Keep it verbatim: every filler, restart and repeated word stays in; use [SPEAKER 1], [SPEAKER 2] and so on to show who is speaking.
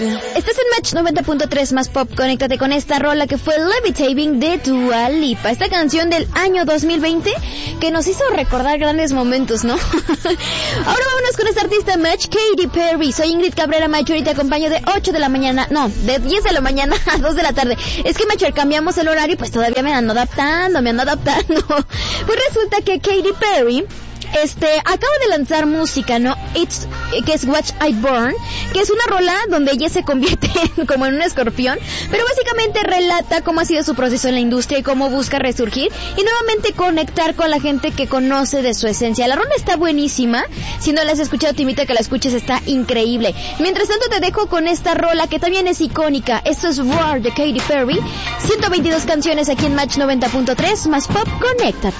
[SPEAKER 1] Estás en Match noventa punto tres más pop. Conéctate con esta rola que fue Levitating de Dua Lipa. Esta canción del año dos mil veinte que nos hizo recordar grandes momentos, ¿no? Ahora vámonos con esta artista Match, Katy Perry. Soy Ingrid Cabrera Macho y te acompaño de ocho de la mañana, no, de diez de la mañana a dos de la tarde. Es que Macho, cambiamos el horario y pues todavía me ando adaptando, me ando adaptando. Pues resulta que Katy Perry Este, acaba de lanzar música, ¿no? It's, que es Watch I Burn, que es una rola donde ella se convierte en, como en un escorpión, pero básicamente relata cómo ha sido su proceso en la industria y cómo busca resurgir y nuevamente conectar con la gente que conoce de su esencia. La rola está buenísima, si no la has escuchado te invito a que la escuches, está increíble. Mientras tanto te dejo con esta rola que también es icónica. Esto es Roar de Katy Perry. ciento veintidós canciones aquí en Match noventa punto tres más pop, conéctate.